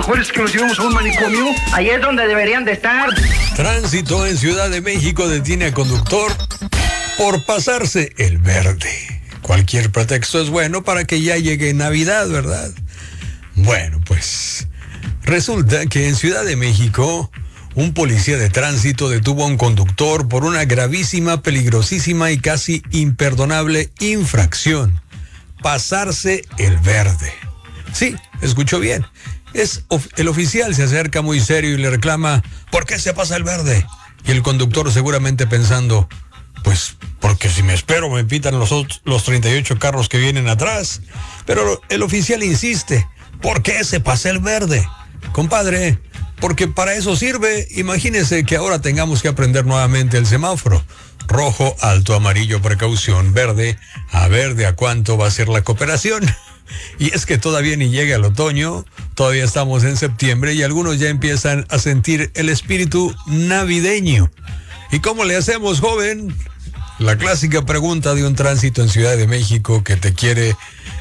mejor es que los llevemos a un manicomio. Ahí es donde deberían de estar. Tránsito en Ciudad de México detiene a conductor por pasarse el verde. Cualquier pretexto es bueno para que ya llegue Navidad, ¿verdad? Bueno, pues resulta que en Ciudad de México un policía de tránsito detuvo a un conductor por una gravísima, peligrosísima y casi imperdonable infracción: pasarse el verde. Sí, escuchó bien. El oficial se acerca muy serio y le reclama: ¿por qué se pasa el verde? Y el conductor, seguramente pensando: pues porque si me espero me pitan los 38 carros que vienen atrás. Pero el oficial insiste: ¿por qué se pasa el verde? Compadre, porque para eso sirve. Imagínese que ahora tengamos que aprender nuevamente el semáforo. Rojo, alto, amarillo, precaución, verde. A ver de a cuánto va a ser la cooperación. Y es que todavía ni llega el otoño, todavía estamos en septiembre y algunos ya empiezan a sentir el espíritu navideño. ¿Y cómo le hacemos, joven? La clásica pregunta de un tránsito en Ciudad de México que quiere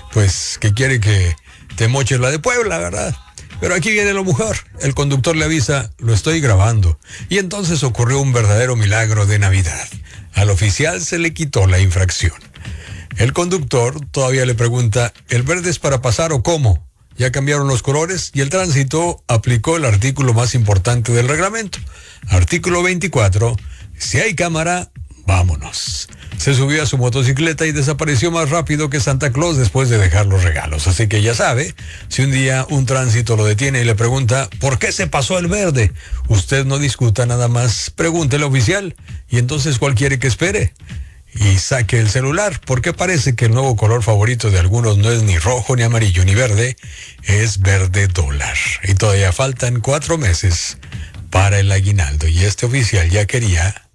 que te moches la de Puebla, ¿verdad? Pero aquí viene lo mejor. El conductor le avisa: lo estoy grabando. Y entonces ocurrió un verdadero milagro de Navidad. Al oficial se le quitó la infracción. El conductor todavía le pregunta: ¿el verde es para pasar o cómo? Ya cambiaron los colores y el tránsito aplicó el artículo más importante del reglamento. Artículo 24. Si hay cámara, vámonos. Se subió a su motocicleta y desapareció más rápido que Santa Claus después de dejar los regalos. Así que ya sabe, si un día un tránsito lo detiene y le pregunta: ¿por qué se pasó el verde? Usted no discuta, nada más pregúntele al oficial. Y entonces, ¿cuál quiere que espere? Y saque el celular, porque parece que el nuevo color favorito de algunos no es ni rojo, ni amarillo, ni verde, es verde dólar. Y todavía faltan 4 meses para el aguinaldo. Y este oficial ya quería